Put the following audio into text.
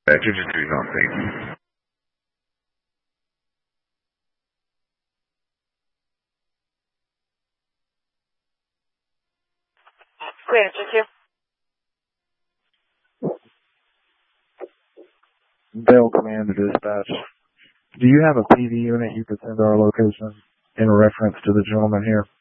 Badger just do not think. Clear, answer 2. Bell Command to dispatch. Do you have a PV unit you could send to our location in reference to the gentleman here?